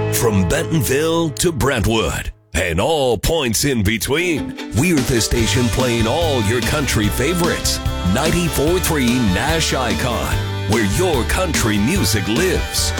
From Bentonville to Brentwood and all points in between, we're the station playing all your country favorites. 94.3 Nash Icon, where your country music lives.